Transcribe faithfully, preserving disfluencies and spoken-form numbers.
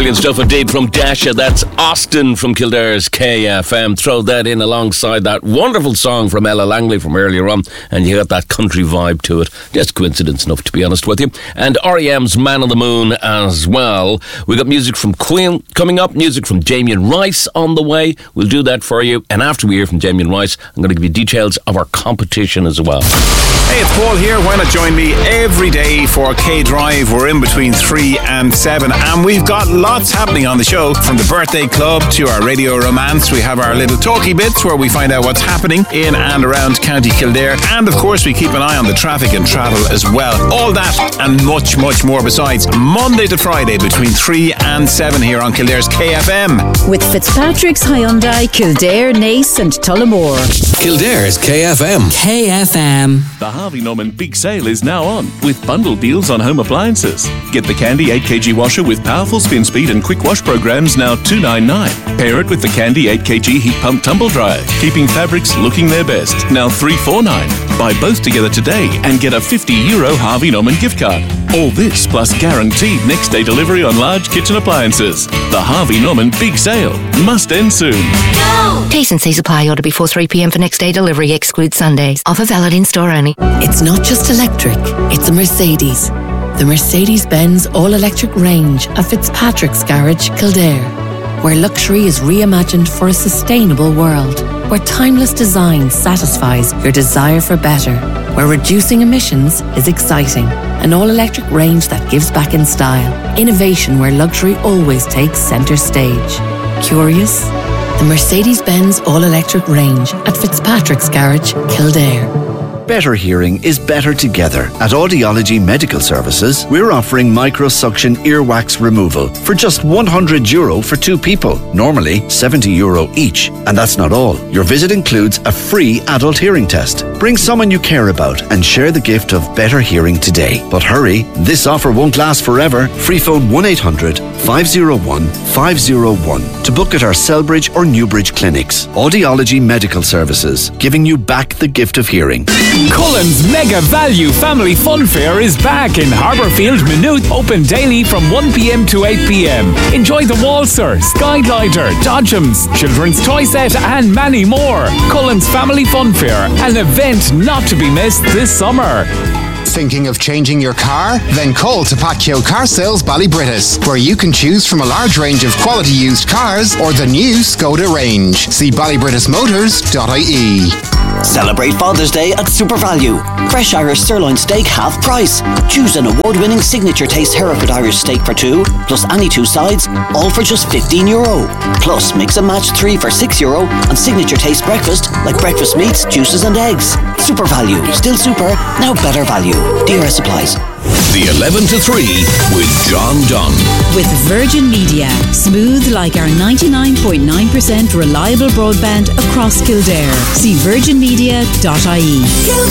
Brilliant stuff indeed from Dasha. That's Austin from Kildare's K F M. Throw that in alongside that wonderful song from Ella Langley from earlier on, and you got that country vibe to it. Just coincidence enough, to be honest with you. And R E M's Man on the Moon as well. We got music from Queen coming up, music from Damien Rice on the way. We'll do that for you. And after we hear from Damien Rice, I'm going to give you details of our competition as well. Hey, it's Paul here. Why not join me every day for K Drive? We're in between three and seven, and we've got lots happening on the show. From the birthday club to our radio romance, we have our little talky bits where we find out what's happening in and around County Kildare, and of course we keep an eye on the traffic and travel as well. All that and much, much more besides, Monday to Friday between three and seven here on Kildare's K F M. With Fitzpatrick's Hyundai, Kildare, Naas and Tullamore. Kildare's K F M. K F M. The Harvey Norman Big Sale is now on with bundle deals on home appliances. Get the Candy eight kilogram washer with powerful spin speed and quick wash programs now two ninety-nine. Pair it with the Candy eight kilogram heat pump tumble dryer, keeping fabrics looking their best, now three forty-nine. Buy both together today and get a fifty euro Harvey Norman gift card. All this plus guaranteed next day delivery on large kitchen appliances. The Harvey Norman Big Sale must end soon. Go! T's and C's apply. Order before three p.m. for next day delivery. Exclude Sundays. Offer valid in store only. It's not just electric, it's a Mercedes. The Mercedes-Benz all-electric range of Fitzpatrick's Garage, Kildare, where luxury is reimagined for a sustainable world, where timeless design satisfies your desire for better, where reducing emissions is exciting. An all-electric range that gives back in style. Innovation where luxury always takes centre stage. Curious? The Mercedes-Benz all-electric range at Fitzpatrick's Garage, Kildare. Better hearing is better together. At Audiology Medical Services, we're offering microsuction earwax removal for just one hundred euro for two people. Normally seventy euro each. And that's not all. Your visit includes a free adult hearing test. Bring someone you care about and share the gift of better hearing today. But hurry, this offer won't last forever. Free phone one eight hundred, five oh one, five oh one to book at our Selbridge or Newbridge clinics. Audiology Medical Services, giving you back the gift of hearing. Cullen's Mega Value Family Fun Fair is back in Harbourfield, Maynooth, open daily from one p.m. to eight p.m. Enjoy the Walser, Skyglider, Dodgems, Children's Toy Set and many more. Cullen's Family Fun Fair, an event not to be missed this summer. Thinking of changing your car? Then call to Pacchio Car Sales Ballybrittis, where you can choose from a large range of quality used cars or the new Skoda range. See ballybrittis motors dot I E. Celebrate Father's Day at Super Value. Fresh Irish sirloin steak half price. Choose an award-winning signature taste Hereford Irish steak for two, plus any two sides, all for just fifteen euro. Plus mix and match three for six euro and signature taste breakfast like breakfast meats, juices and eggs. Super Value. Still super, now better value. D R S applies. The eleven to three with John Dunn. With Virgin Media. Smooth like our ninety-nine point nine percent reliable broadband across Kildare. See virgin media dot I E.